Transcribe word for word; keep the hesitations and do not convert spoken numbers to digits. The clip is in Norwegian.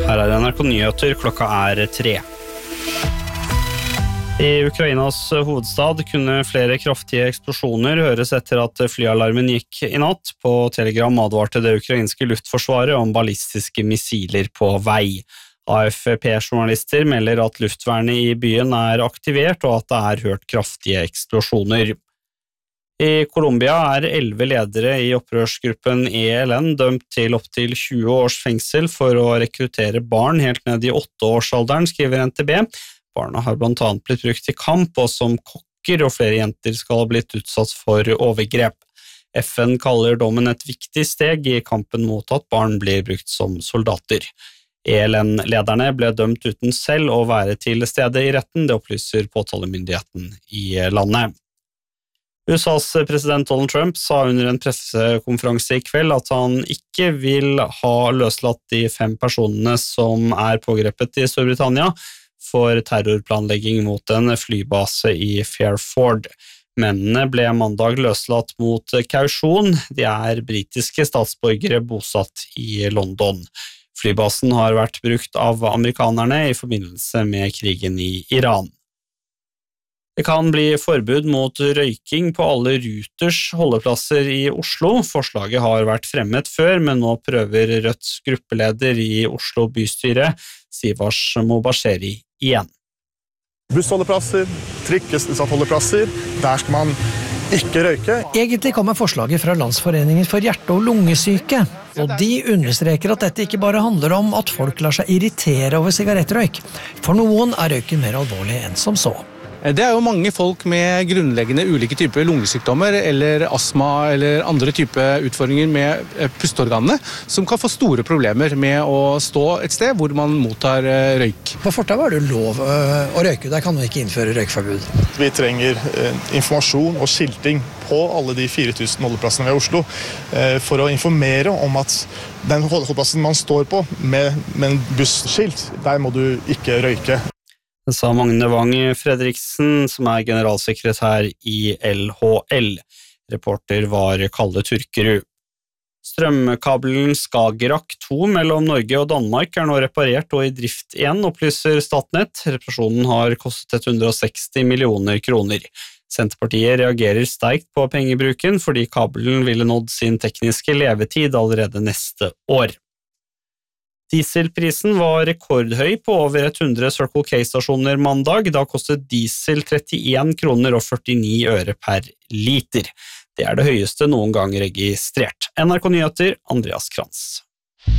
Her er N R K Nyheter, klokka er tre. I Ukrainas hovedstad kunne flere kraftige eksplosjoner høres etter at flyalarmen gikk i natt. På Telegram advarte det ukrainske luftforsvaret om ballistiske missiler på vei. A F P-journalister melder at luftvernet i byen er aktivert og at det er hørt kraftige eksplosjoner. I Colombia er elleve ledere i opprørsgruppen E L N dømt til opptil tjue års fengsel for å rekruttere barn helt ned i åtteårsalderen, skriver N T B. Barna har blant annet blitt brukt i kamp, og som kokker, og flere jenter skal ha blitt utsatt for overgrep. F N kaller dommen et viktig steg i kampen mot at barn blir brukt som soldater. E L N-lederne ble dømt uten selv å være til stede i retten, det opplyser påtalemyndigheten i landet. U S A's president Donald Trump sa under en pressekonferanse i kveld at han ikke vil ha løslatt de fem personene som er pågrepet i Storbritannia for terrorplanlegging mot en flybase i Fairford. Mennene ble mandag løslatt mot kausjon. De er britiske statsborgere bosatt i London. Flybasen har vært brukt av amerikanerne i forbindelse med krigen i Iran. Det kan bli forbud mot røyking på alle Ruters holdeplasser i Oslo. Forslaget har vært fremmet før, men nå prøver Rødts gruppeleder i Oslo bystyre, Sivars Mobasheri, igjen. Bussholdeplasser, trikkesholdeplasser, der skal man ikke røyke. Egentlig kommer forslaget fra Landsforeningen for hjerte- og lungesyke, og de understreker at dette ikke bare handler om at folk lar seg irritere over sigarettrøyk. For noen er røyken mer alvorlig enn som så. Det er jo mange folk med grunnleggende ulike typer lungesykdommer eller astma eller andre typer utfordringer med pusteorganene som kan få store problemer med å stå et sted hvor man mottar røyk. På Fortau er det lov å røyke, der kan du ikke innføre røykforbud. Vi trenger informasjon og skilting på alle de fire tusen holdeplassene ved Oslo for å informere om at den holdeplassen man står på med, med en busskilt, der må du ikke røyke. Det sa Magne Wang Fredriksen, som er generalsekretær i L H L. Reporter var Kalle Turkerud. Strømkabelen Skagerrak to mellom Norge og Danmark er nå reparert og i drift igjen, opplyser Statnett. Reparasjonen har kostet ett hundre og seksti millioner kroner. Senterpartiet reagerer sterkt på pengebruken fordi kabelen ville nådd sin tekniske levetid allerede neste år. Dieselprisen var rekordhøy på over hundre Circle K-stasjoner mandag. Da kostet diesel trettien kroner og førtini øre per liter. Det er det høyeste noen gang registrert. N R K Nyheter, Andreas Krantz.